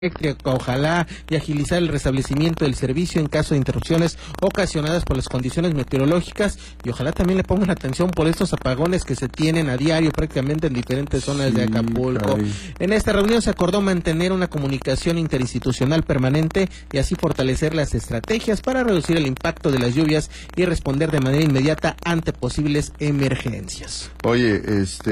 eléctrica, ojalá, y agilizar el restablecimiento del servicio en caso de interrupciones ocasionadas por las condiciones meteorológicas, y ojalá también le pongan atención por estos apagones que se tienen a diario prácticamente en diferentes zonas de Acapulco. En esta reunión se acordó mantener una comunicación interinstitucional permanente y así fortalecer las estrategias para reducir el impacto de las lluvias y responder de manera inmediata ante posibles emergencias. Oye,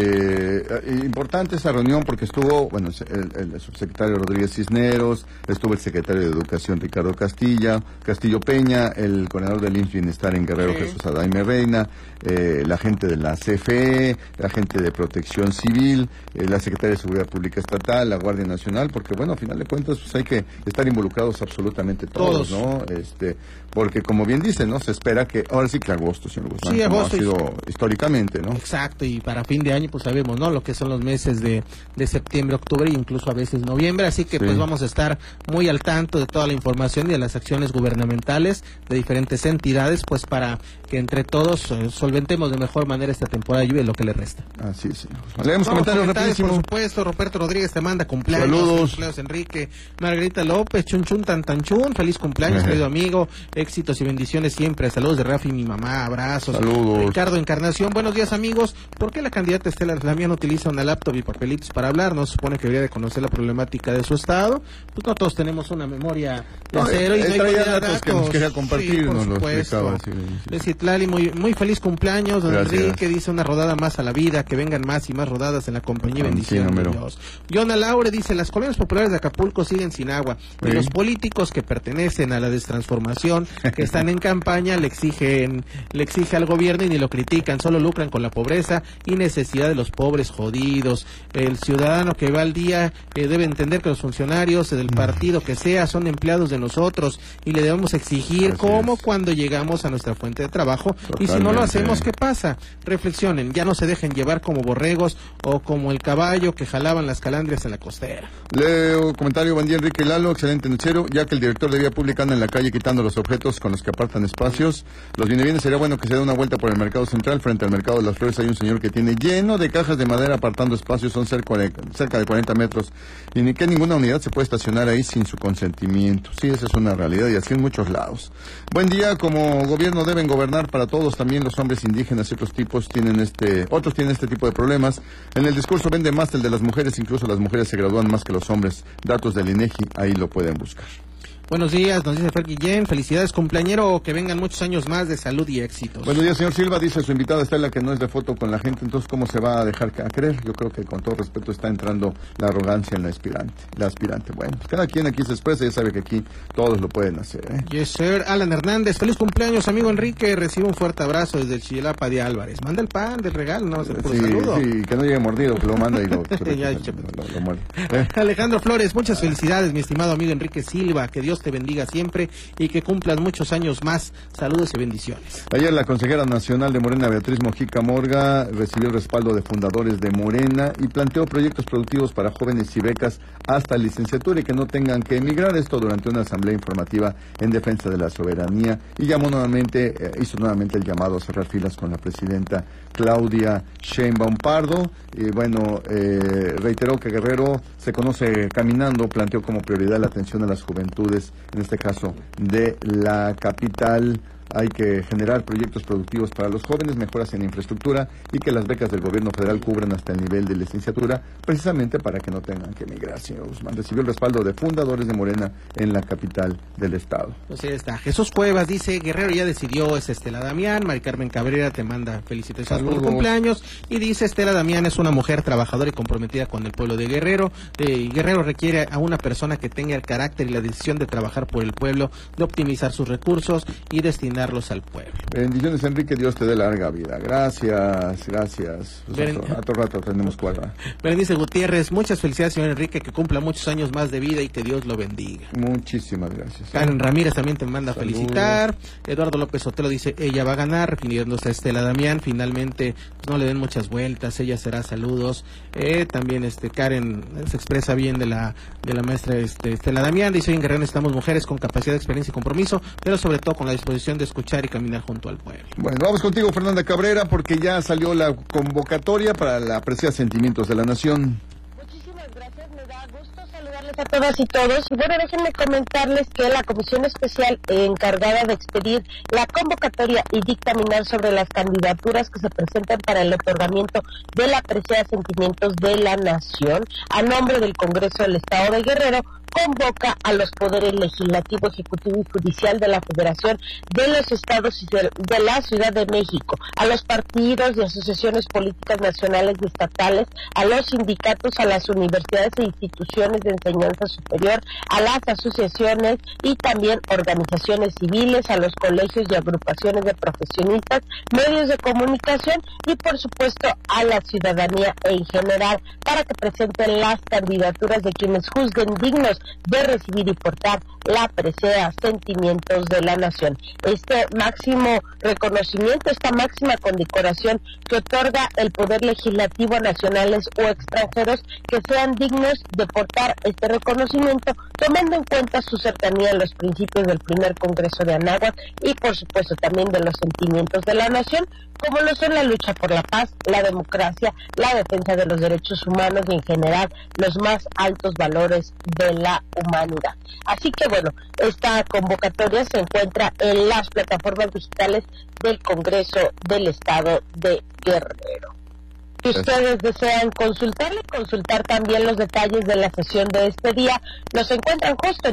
importante esta reunión porque estuvo, bueno, el subsecretario Rodríguez Cisneros, estuvo el secretario de Educación Ricardo Castillo Peña, el coordinador del IMSS Bienestar en Guerrero Jesús Adaime Reina, la gente de la CFE, la gente de Protección Civil, la Secretaría de Seguridad Pública Estatal, la Guardia Nacional, porque bueno, a final de cuentas pues hay que estar involucrados absolutamente todos, ¿no? Porque como bien dice, ¿no? Se espera que, ahora sí que agosto, señor Guzmán, sí, agosto ha sido históricamente, ¿no? Exacto, y para fin de año pues sabemos, ¿no? Lo que son los meses de septiembre, octubre e incluso a veces noviembre, así que pues vamos a estar muy al tanto de toda la información y de las acciones gubernamentales de diferentes entidades, pues para que entre todos solventemos de mejor manera esta temporada de lluvia y lo que le resta. Así es. Leemos comentarios rapidísimo. Por supuesto, Roberto Rodríguez te manda cumpleaños. Saludos. Cumpleaños Enrique. Margarita López, chun chun tan tan chun, feliz cumpleaños, querido amigo, éxitos y bendiciones siempre. Saludos de Rafi, mi mamá, abrazos. Saludos. Ricardo Encarnación, buenos días amigos. ¿Por qué la candidata Estela Damián utiliza una laptop y papelitos para hablar? No se supone que debería de conocer la problemática de su estado. Pues no todos tenemos una memoria de acero y no hay datos que nos quería compartir, sí, nos lo explicaba. Citlali, muy feliz cumpleaños, don Enrique, dice una rodada más a la vida, que vengan más y más rodadas en la compañía y bendición de Dios. Yona Laure dice, las colonias populares de Acapulco siguen sin agua, y los políticos que pertenecen a la destransformación, que están en campaña, le exige al gobierno y ni lo critican, solo lucran con la pobreza y necesidad de los pobres jodidos. El ciudadano que va al día debe entender que los funcionarios del partido que sea son empleados de nosotros y le debemos exigir como cuando llegamos a nuestra fuente de trabajo. Totalmente. Y si no lo hacemos, ¿qué pasa? Reflexionen, ya no se dejen llevar como borregos o como el caballo que jalaban las calandrias en la costera. Leo comentario, buen día Enrique Lalo, excelente nochero, ya que el director de vía pública anda en la calle quitando los objetos con los que apartan espacios, los bienes sería bueno que se dé una vuelta por el mercado central. Frente al mercado de las flores hay un señor que tiene lleno de cajas de madera apartando espacios, son cerca de 40 metros, y ni que ninguna unidad se puede estacionar ahí sin su consentimiento. Sí, esa es una realidad y así en muchos lados. Buen día, como gobierno deben gobernar para todos, también los hombres indígenas y otros tienen este tipo de problemas. En el discurso vende más el de las mujeres, incluso las mujeres se gradúan más que los hombres. Datos del INEGI, ahí lo pueden buscar. Buenos días, nos dice Fer Guillén, felicidades cumpleañero, que vengan muchos años más de salud y éxitos. Buenos días, señor Silva, dice su invitada Estela que no es de foto con la gente, entonces ¿cómo se va a dejar a creer? Yo creo que con todo respeto está entrando la arrogancia en la aspirante. Bueno, pues cada quien aquí se expresa, ya sabe que aquí todos lo pueden hacer, ¿eh? Yes, sir. Alan Hernández, feliz cumpleaños, amigo Enrique, recibe un fuerte abrazo desde Chilapa de Álvarez. Manda el pan del regalo, no se puro saludo. Sí, que no llegue mordido, que lo manda y lo muerde. Alejandro Flores, muchas felicidades, mi estimado amigo Enrique Silva, que Dios te bendiga siempre y que cumplan muchos años más. Saludos y bendiciones. Ayer la consejera nacional de Morena, Beatriz Mojica Morga, recibió el respaldo de fundadores de Morena y planteó proyectos productivos para jóvenes y becas hasta licenciatura y que no tengan que emigrar. Esto durante una asamblea informativa en defensa de la soberanía, y hizo nuevamente el llamado a cerrar filas con la presidenta Claudia Sheinbaum Pardo. Y bueno, reiteró que Guerrero se conoce caminando, planteó como prioridad la atención a las juventudes, en este caso de la capital. Hay que generar proyectos productivos para los jóvenes, mejoras en infraestructura y que las becas del gobierno federal cubran hasta el nivel de licenciatura, precisamente para que no tengan que emigrar, señor Guzmán. Recibió el respaldo de fundadores de Morena en la capital del estado. Pues ahí está. Jesús Cuevas dice, Guerrero ya decidió, es Estela Damián. Mari Carmen Cabrera te manda felicitaciones por el cumpleaños y dice, Estela Damián es una mujer trabajadora y comprometida con el pueblo de Guerrero. Guerrero requiere a una persona que tenga el carácter y la decisión de trabajar por el pueblo, de optimizar sus recursos y destinar al pueblo. Bendiciones, Enrique, Dios te dé larga vida. Gracias. A todo rato tenemos cuadra. Berenice Gutiérrez, muchas felicidades, señor Enrique, que cumpla muchos años más de vida y que Dios lo bendiga. Muchísimas gracias. Karen Ramírez también te manda felicitar. Eduardo López Sotelo dice, ella va a ganar, refiriéndose a Estela Damián. Finalmente, pues no le den muchas vueltas, ella será saludos. También Karen se expresa bien de la maestra Estela Damián. Dice, en Guerrero necesitamos mujeres con capacidad, experiencia y compromiso, pero sobre todo con la disposición de escuchar y caminar junto al pueblo. Bueno, vamos contigo, Fernanda Cabrera, porque ya salió la convocatoria para la Presea Sentimientos de la Nación. Muchísimas gracias. da gusto saludarles a todas y todos. Y bueno, déjenme comentarles que la comisión especial encargada de expedir la convocatoria y dictaminar sobre las candidaturas que se presentan para el otorgamiento de la presea Sentimientos de la Nación, a nombre del Congreso del Estado de Guerrero, convoca a los poderes legislativo, ejecutivo y judicial de la Federación, de los estados y de la Ciudad de México, a los partidos y asociaciones políticas nacionales y estatales, a los sindicatos, a las universidades e instituciones de enseñanza superior, a las asociaciones y también organizaciones civiles, a los colegios y agrupaciones de profesionistas, medios de comunicación y por supuesto a la ciudadanía en general, para que presenten las candidaturas de quienes juzguen dignos de recibir y portar la presea Sentimientos de la Nación. Este máximo reconocimiento, esta máxima condecoración que otorga el Poder Legislativo a nacionales o extranjeros que sean dignos de portar este reconocimiento, tomando en cuenta su cercanía a los principios del primer Congreso de Anáhuac y por supuesto también de los sentimientos de la nación, como lo son la lucha por la paz, la democracia, la defensa de los derechos humanos y en general los más altos valores de la humanidad. Así que bueno, esta convocatoria se encuentra en las plataformas digitales del Congreso del Estado de Guerrero. Si ustedes desean consultar también los detalles de la sesión de este día, los encuentran justo en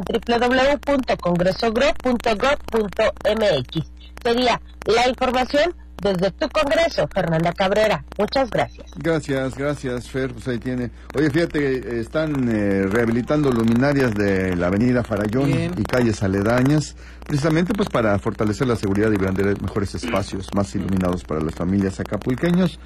www.congresogro.gov.mx. Sería la información desde tu Congreso, Fernanda Cabrera. Muchas gracias. Gracias, Fer. Pues ahí tiene. Oye, fíjate, están rehabilitando luminarias de la avenida Farallón y calles aledañas, precisamente pues para fortalecer la seguridad y brindar mejores espacios más iluminados para las familias acapulqueños.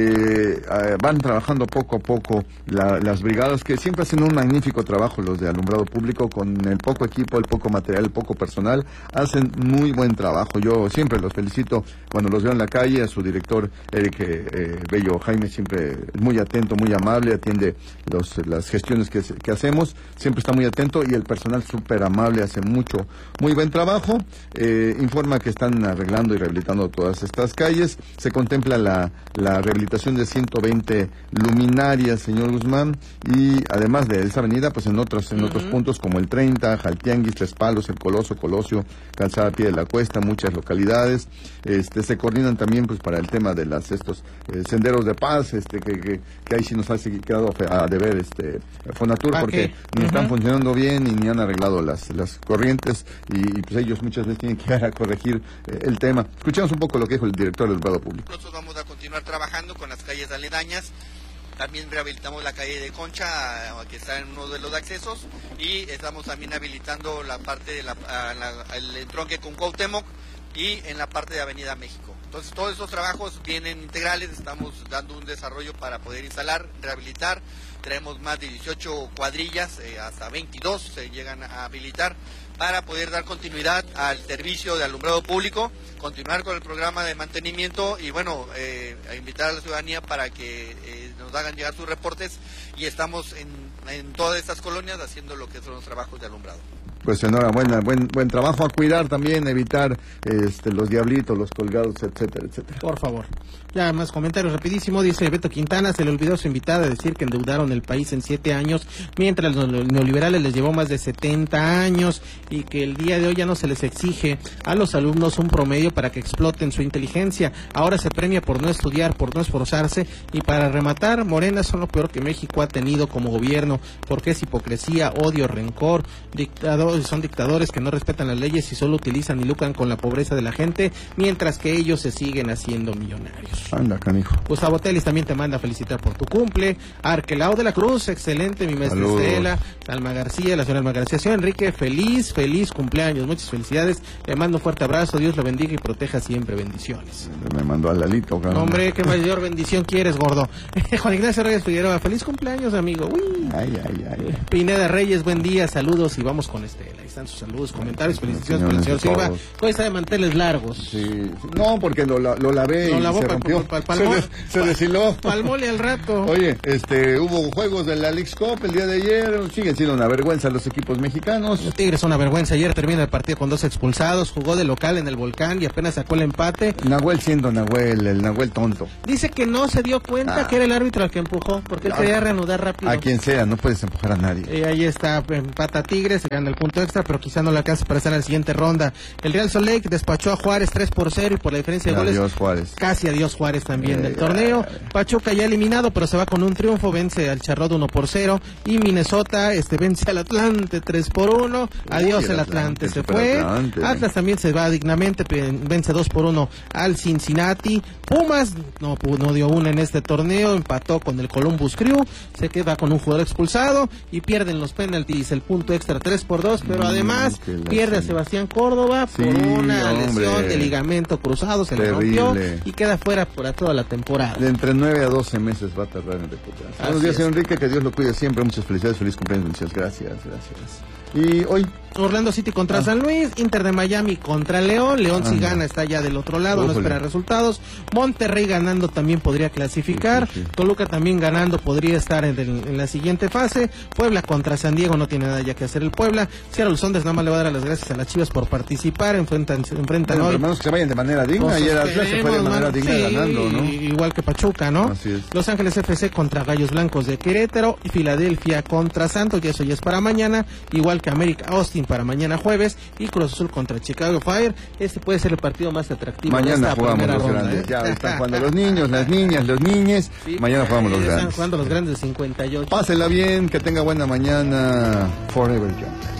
Van trabajando poco a poco las brigadas, que siempre hacen un magnífico trabajo, los de alumbrado público, con el poco equipo, el poco material, el poco personal, hacen muy buen trabajo. Yo siempre los felicito cuando los veo en la calle, a su director Eric Bello Jaime, siempre muy atento, muy amable, atiende las gestiones que hacemos, siempre está muy atento, y el personal súper amable, hace muy buen trabajo. Informa que están arreglando y rehabilitando todas estas calles. Se contempla la rehabilitación de 120 luminarias, señor Guzmán, y además de esa avenida, pues en otros puntos como el 30, Jaltianguis, Tres Palos, el Colosio, Calzada a Pie de la Cuesta, muchas localidades. Se coordinan también pues para el tema de estos senderos de paz, que ahí sí nos ha quedado a deber Fonatur, porque ni están funcionando bien ni han arreglado las corrientes, y pues ellos muchas veces tienen que ir a corregir el tema. Escuchemos un poco lo que dijo el director del alumbrado público. Nosotros vamos a continuar trabajando con las calles aledañas. También rehabilitamos la calle de Concha, que está en uno de los accesos, y estamos también habilitando la parte de el entronque con Cuauhtémoc y en la parte de Avenida México. Entonces todos estos trabajos vienen integrales, estamos dando un desarrollo para poder instalar, rehabilitar. Traemos más de 18 cuadrillas, hasta 22 se llegan a habilitar, para poder dar continuidad al servicio de alumbrado público, continuar con el programa de mantenimiento y bueno, a invitar a la ciudadanía para que nos hagan llegar sus reportes, y estamos en todas estas colonias haciendo lo que son los trabajos de alumbrado. Pues enhorabuena, buen trabajo, a cuidar también, evitar los diablitos, los colgados, etcétera. Por favor. Ya más comentarios rapidísimo, dice Beto Quintana, se le olvidó a su invitada decir que endeudaron el país en 7 años, mientras los neoliberales les llevó más de 70 años, y que el día de hoy ya no se les exige a los alumnos un promedio para que exploten su inteligencia. Ahora se premia por no estudiar, por no esforzarse, y para rematar, Morena son lo peor que México ha tenido como gobierno, porque es hipocresía, odio, rencor, son dictadores que no respetan las leyes y solo utilizan y lucran con la pobreza de la gente, mientras que ellos se siguen haciendo millonarios. Anda, canijo. Gustavo Telis también te manda a felicitar por tu cumple. Arquelao de la Cruz, excelente, mi maestra Estela. Alma García, la señora Alma García. Señor Enrique, feliz cumpleaños, muchas felicidades. Le mando un fuerte abrazo, Dios lo bendiga y proteja siempre, bendiciones. Me mandó a Lalito, no, hombre, qué mayor bendición quieres, gordo. Juan Ignacio Reyes Figueroa, feliz cumpleaños, amigo. Uy. Ay. Pineda Reyes, buen día, saludos y vamos con esto. Ahí están sus saludos, comentarios, felicitaciones para el señor Silva. Hoy está de manteles largos. Sí. No, porque lo lavé y se rompió. Se deshiló. Palmole al rato. Oye, hubo juegos de la Leagues Cup el día de ayer. Siguen siendo una vergüenza los equipos mexicanos. Los Tigres son una vergüenza. Ayer termina el partido con 2 expulsados. Jugó de local en el Volcán y apenas sacó el empate. Nahuel siendo Nahuel, el Nahuel tonto. Dice que no se dio cuenta que era el árbitro el que empujó, porque él quería reanudar rápido. A quien sea, no puedes empujar a nadie. Ahí está, empata Tigres, se gana el punto extra, pero quizá no le alcanza para estar en la siguiente ronda. El Real Salt Lake despachó a Juárez 3-0 y por la diferencia de goles. Adiós Juárez. Casi adiós Juárez también del torneo. Pachuca ya eliminado, pero se va con un triunfo, vence al Charlotte 1-0 y Minnesota vence al Atlante 3-1. Adiós el Atlante, se fue. Atlas también se va dignamente, vence 2-1 al Cincinnati. Pumas no dio una en este torneo, empató con el Columbus Crew, se queda con un jugador expulsado y pierden los penaltis, el punto extra 3-2, pero además pierde a Sebastián Córdoba por una lesión de ligamento cruzado, se le rompió y queda fuera por toda la temporada. De entre 9 a 12 meses va a tardar en recuperarse. Buenos días, señor Enrique, que Dios lo cuide siempre, muchas felicidades, feliz cumpleaños, muchas gracias. Y hoy Orlando City contra San Luis, Inter de Miami contra León. León si gana está ya del otro lado, no espera resultados. Monterrey ganando también podría clasificar. Toluca también ganando podría estar en la siguiente fase. Puebla contra San Diego, no tiene nada ya que hacer el Puebla. Seattle Sounders nada más le va a dar las gracias a las Chivas por participar. Enfrentan hoy. Hermanos que se vayan de manera digna. Y el Atlas se fue de manera digna ganando, ¿no? Igual que Pachuca, ¿no? Así es. Los Ángeles FC contra Gallos Blancos de Querétaro y Filadelfia contra Santos, y eso ya es para mañana. Igual que América Austin para mañana jueves y Cruz Azul contra Chicago Fire. Puede ser el partido más atractivo. Mañana jugamos los grandes. Ya están jugando los niños, las niñas, los niñes. Sí, mañana jugamos los grandes. Están jugando los grandes de 58. Pásela bien, que tenga buena mañana. Forever Young.